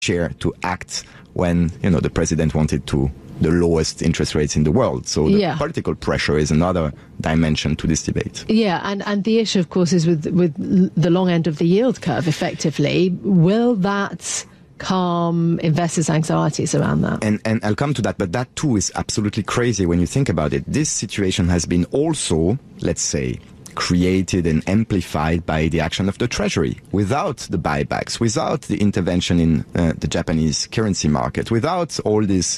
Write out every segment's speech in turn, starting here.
chair to act when, the president wanted the lowest interest rates in the world. So the political pressure is another dimension to this debate. Yeah, and the issue, of course, is with the long end of the yield curve, effectively. Will that calm investors' anxieties around that? And I'll come to that, but that too is absolutely crazy when you think about it. This situation has been also, let's say, created and amplified by the action of the Treasury. Without the buybacks, without the intervention in the Japanese currency market, without all this,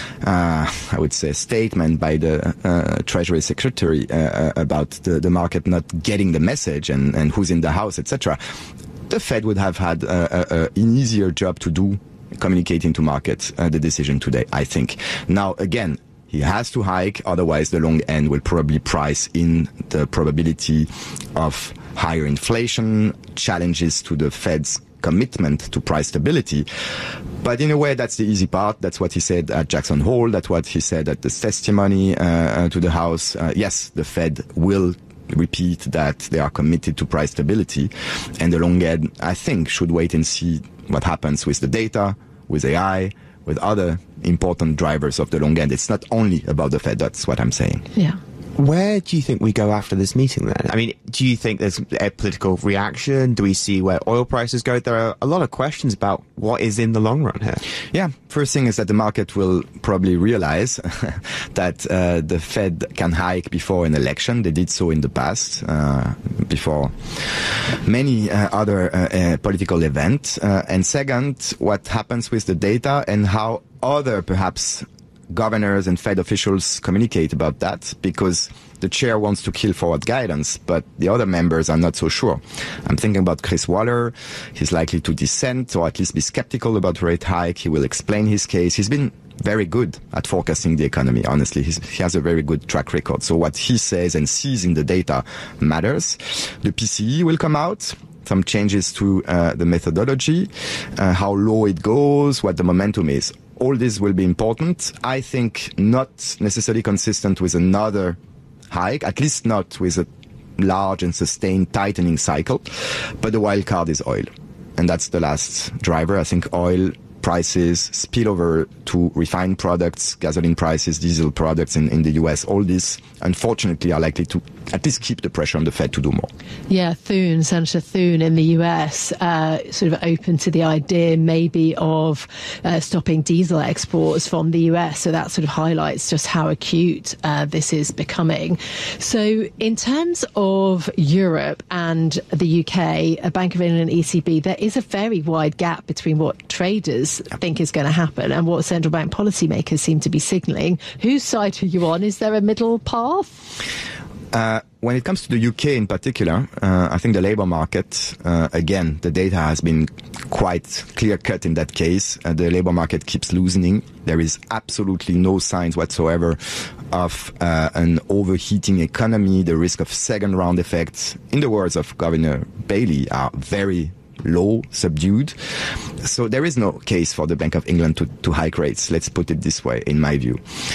I would say, statement by the Treasury Secretary about the market not getting the message and who's in the house, etc., the Fed would have had an easier job to do communicating to markets the decision today, I think. Now, again, he has to hike, otherwise the long end will probably price in the probability of higher inflation, challenges to the Fed's commitment to price stability. But in a way, that's the easy part. That's what he said at Jackson Hole. That's what he said at this testimony to the House. Yes, the Fed will repeat that they are committed to price stability. And the long end, I think, should wait and see what happens with the data, with AI, with other important drivers of the long end. It's not only about the Fed, that's what I'm saying. Yeah. Where do you think we go after this meeting then? I mean, do you think there's a political reaction? Do we see where oil prices go? There are a lot of questions about what is in the long run here. Yeah, first thing is that the market will probably realize that the Fed can hike before an election. They did so in the past, before many other political events. And second, what happens with the data and how other, perhaps, governors and Fed officials communicate about that, because the chair wants to kill forward guidance, but the other members are not so sure. I'm thinking about Chris Waller. He's likely to dissent or at least be skeptical about rate hike. He will explain his case. He's been very good at forecasting the economy, honestly. He has a very good track record. So what he says and sees in the data matters. The PCE will come out. Some changes to the methodology, how low it goes, what the momentum is. All this will be important. I think not necessarily consistent with another hike, at least not with a large and sustained tightening cycle. But the wild card is oil. And that's the last driver. I think oil prices spill over to refined products, gasoline prices, diesel products in the US. All these, unfortunately, are likely to at least keep the pressure on the Fed to do more. Yeah, Senator Thune in the US, sort of open to the idea maybe of stopping diesel exports from the US. So that sort of highlights just how acute this is becoming. So in terms of Europe and the UK, Bank of England and ECB, there is a very wide gap between what traders think is going to happen and what central bank policymakers seem to be signalling. Whose side are you on? Is there a middle path? When it comes to the UK in particular, I think the labour market, again, the data has been quite clear-cut in that case. The labour market keeps loosening. There is absolutely no signs whatsoever of an overheating economy. The risk of second-round effects, in the words of Governor Bailey, are very low, subdued. So there is no case for the Bank of England to hike rates. Let's put it this way, in my view.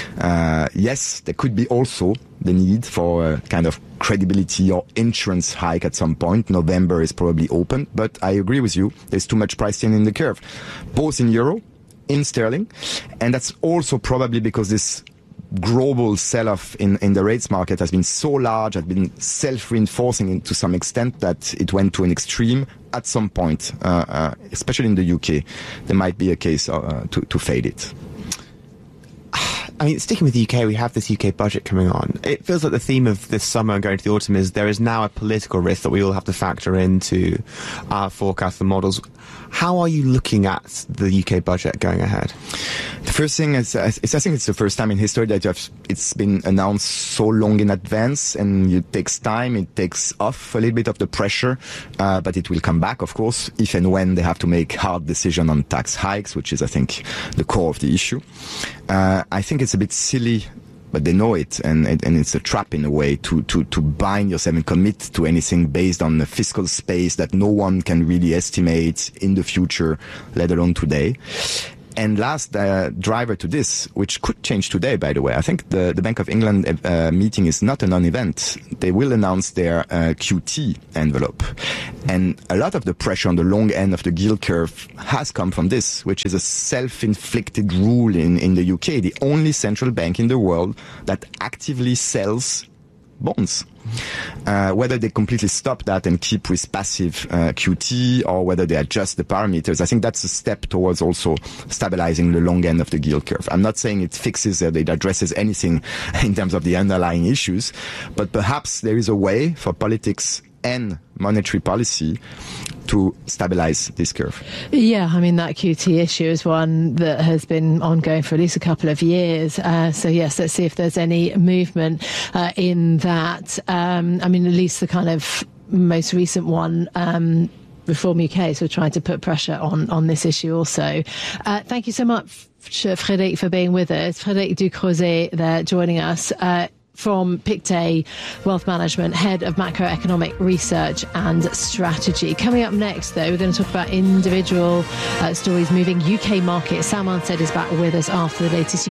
Yes, there could be also the need for a kind of credibility or insurance hike at some point. November is probably open, but I agree with you. There's too much pricing in the curve, both in euro, in sterling, and that's also probably because this global sell-off in the rates market has been so large, has been self-reinforcing to some extent that it went to an extreme. At some point, especially in the UK, there might be a case to fade it. I mean, sticking with the UK, we have this UK budget coming on. It feels like the theme of this summer and going to the autumn is there is now a political risk that we all have to factor into our forecasts and models. How are you looking at the UK budget going ahead? The first thing is, I think it's the first time in history that it's been announced so long in advance, and it takes time, it takes off a little bit of the pressure, but it will come back, of course, if and when they have to make hard decisions on tax hikes, which is, I think, the core of the issue. I think it's a bit silly, but they know it, and it's a trap in a way to bind yourself and commit to anything based on the fiscal space that no one can really estimate in the future, let alone today. And last driver to this, which could change today, by the way, I think the Bank of England meeting is not a non-event. They will announce their QT envelope. And a lot of the pressure on the long end of the yield curve has come from this, which is a self-inflicted rule in the UK, the only central bank in the world that actively sells bonds. Whether they completely stop that and keep with passive QT, or whether they adjust the parameters, I think that's a step towards also stabilizing the long end of the yield curve. I'm not saying it fixes it addresses anything in terms of the underlying issues, but perhaps there is a way for politics and monetary policy to stabilize this curve. Yeah, I mean, that QT issue is one that has been ongoing for at least a couple of years. So yes, let's see if there's any movement in that. I mean, at least the kind of most recent one, Reform UK, so trying to put pressure on this issue also. Thank you so much, Frédéric, for being with us. Frédéric Ducrozet there joining us. From Pictet Wealth Management, Head of Macroeconomic Research and Strategy. Coming up next, though, we're going to talk about individual stories moving UK markets. Sam Arnstead is back with us after the latest